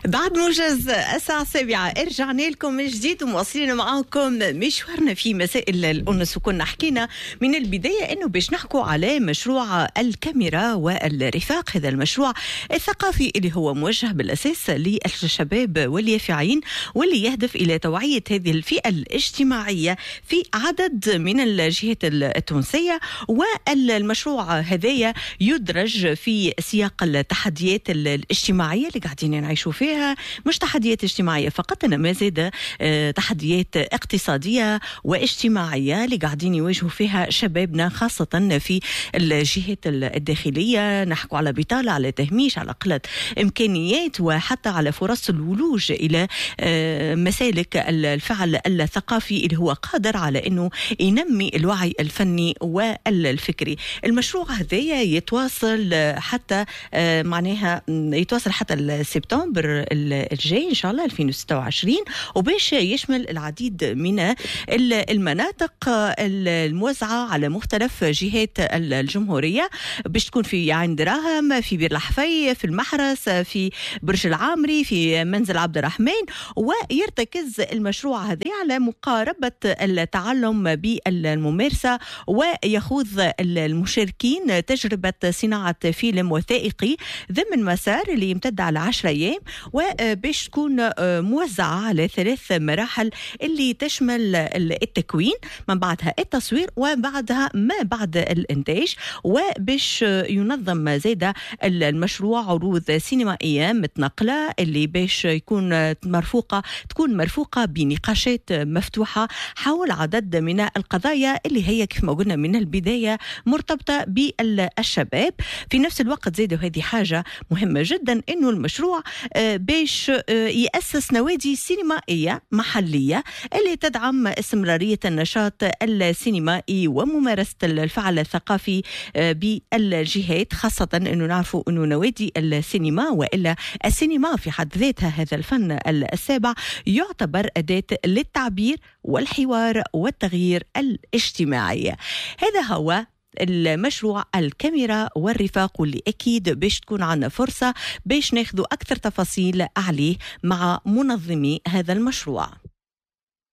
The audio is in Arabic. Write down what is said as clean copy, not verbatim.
بعد موجز الساعة 7 رجعنا لكم من جديد ومواصلين معاكم مشوارنا في مسائل الأنس. وكنا حكينا من البداية أنه باش نحكوا على مشروع الكاميرا والرفاق. هذا المشروع الثقافي اللي هو موجه بالأساس للشباب واليافعين واللي يهدف إلى توعية هذه الفئة الاجتماعية في عدد من الجهات التونسية. والمشروع هذايا يدرج في سياق التحديات الاجتماعية اللي قاعدين نعيشوا فيها، مش تحديات اجتماعية فقط إنما زاد تحديات اقتصادية واجتماعية اللي قاعدين يواجهوا فيها شبابنا، خاصة في الجهات الداخلية. نحكوا على بطالة، على تهميش، على قلة إمكانيات، وحتى على فرص الولوج إلى مسالك الفعل الثقافي اللي هو قادر على إنه ينمي الوعي الفني والفكري. المشروع هذايا يتواصل حتى معناها يتواصل حتى سبتمبر الجاي إن شاء الله 2026، وباش يشمل العديد من المناطق الموزعة على مختلف جهات الجمهورية، باش تكون في عين دراهم، في بير الحفي، في المحرس، في برج العامري، في منزل عبد الرحمن. ويرتكز المشروع هذا على مقاربة التعلم بالممارسة، ويخوض المشاركين تجربة صناعة فيلم وثائقي ضمن مسار اللي يمتد على 10 أيام، وباش تكون موزعة على 3 مراحل اللي تشمل التكوين، من بعدها التصوير، وبعدها ما بعد الإنتاج. وباش ينظم زيدا المشروع عروض سينمائية متنقلة اللي باش تكون مرفوقة بنقاشات مفتوحة حول عدد من القضايا اللي هي كيف ما قلنا من البداية مرتبطة بالشباب. في نفس الوقت زيدا هذه حاجة مهمة جدا إنه المشروع باش يأسس نوادي سينمائية محلية اللي تدعم استمرارية النشاط السينمائي وممارسة الفعل الثقافي بالجهات، خاصة إنه نعرفوا إنه نوادي السينما وإلا السينما في حد ذاتها هذا الفن السابع يعتبر أداة للتعبير والحوار والتغيير الاجتماعي. هذا هو المشروع الكاميرا والرفاق، واللي أكيد باش تكون عنا فرصة باش ناخذوا أكثر تفاصيل عليه مع منظمي هذا المشروع.